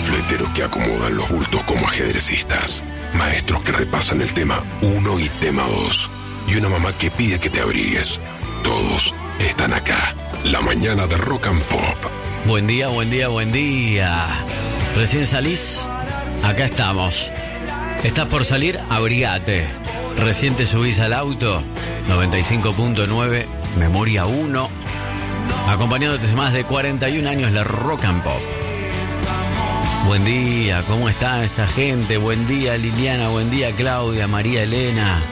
Fleteros que acomodan los bultos como ajedrecistas. Maestros que repasan el tema 1 y tema 2. Y una mamá que pide que te abrigues. Todos están acá. La mañana de Rock and Pop. Buen día, buen día, buen día. ¿Recién salís? Acá estamos. ¿Estás por salir? Abrigate. ¿Recién te subís al auto? 95.9, Memoria 1. Acompañándote hace más de 41 años la Rock and Pop. Buen día, ¿cómo está esta gente? Buen día Liliana, buen día Claudia, María Elena.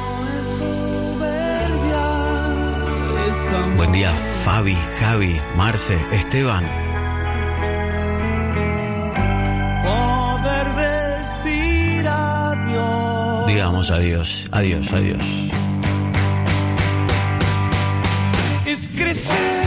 Buen día Fabi, Javi, Marce, Esteban. Poder decir adiós. Digamos adiós, adiós, adiós. Es crecer.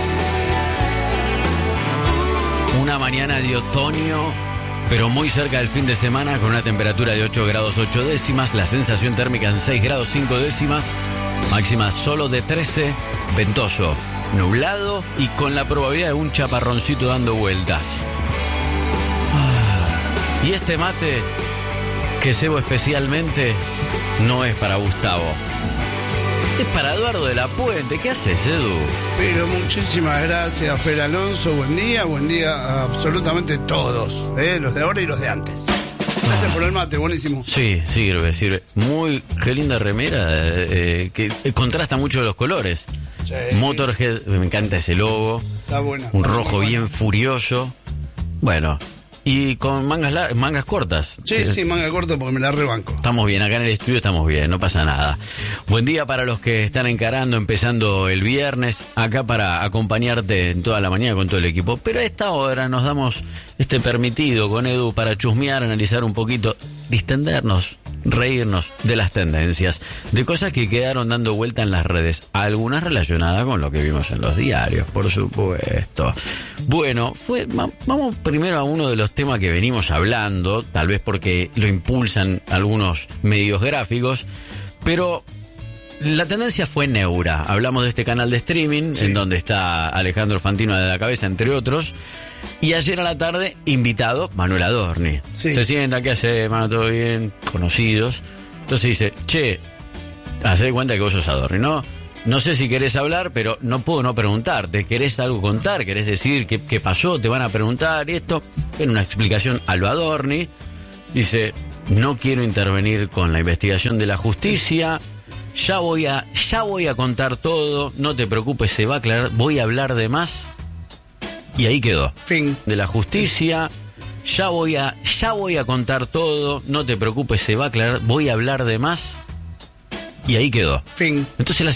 Una mañana de otoño, pero muy cerca del fin de semana, con una temperatura de 8 grados 8 décimas, la sensación térmica en 6 grados 5 décimas, máxima solo de 13, ventoso, nublado y con la probabilidad de un chaparroncito dando vueltas. Y este mate que cebo especialmente no es para Gustavo. Es para Eduardo de la Puente. ¿Qué haces, Edu? Pero muchísimas gracias, Fer Alonso. Buen día a absolutamente todos, los de ahora y los de antes. Gracias por el mate, buenísimo. Sí, sirve. Muy, qué linda remera, que contrasta mucho los colores. Sí. Motorhead, me encanta ese logo. Está buena. Un rojo bien furioso. Bueno, y con mangas cortas. Sí, manga corta porque me la rebanco. Estamos bien, acá en el estudio estamos bien, no pasa nada. Buen día para los que están empezando el viernes, acá para acompañarte en toda la mañana con todo el equipo. Pero a esta hora nos damos permitido con Edu para chusmear, analizar un poquito, distendernos, reírnos de las tendencias, de cosas que quedaron dando vuelta en las redes, algunas relacionadas con lo que vimos en los diarios, por supuesto. Bueno, vamos primero a uno de los temas que venimos hablando, tal vez porque lo impulsan algunos medios gráficos, pero la tendencia fue Neura. Hablamos de este canal de streaming, sí, en donde está Alejandro Fantino de la cabeza, entre otros. Y ayer a la tarde, invitado Manuel Adorni. Sí. Se sienta, ¿qué hace, mano? ¿Todo bien? Conocidos. Entonces dice, che, hacé de cuenta que vos sos Adorni, ¿no? No sé si querés hablar, pero no puedo no preguntarte. ¿Querés algo contar? ¿Querés decir qué pasó? Te van a preguntar y esto. En una explicación a lo Adorni. Dice, no quiero intervenir con la investigación de la justicia. Ya voy a contar todo. No te preocupes, se va a aclarar. Voy a hablar de más. Y ahí quedó. Fin. De la justicia. Ya voy a contar todo. No te preocupes, se va a aclarar. Voy a hablar de más. Y ahí quedó. Fin. Entonces la